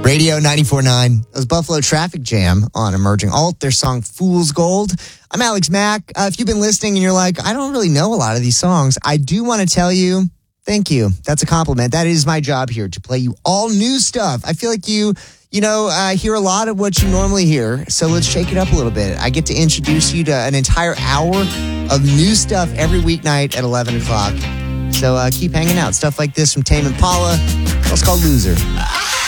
Radio 94.9. That was Buffalo Traffic Jam on Emerging Alt, their song Fool's Gold. I'm Alex Mack. If you've been listening and you're like, I don't really know a lot of these songs, I do want to tell you, thank you. That's a compliment. That is my job here, to play you all new stuff. I feel like you hear a lot of what you normally hear, so let's shake it up a little bit. I get to introduce you to an entire hour of new stuff every weeknight at 11 o'clock. So keep hanging out. Stuff like this from Tame Impala. It's called Loser.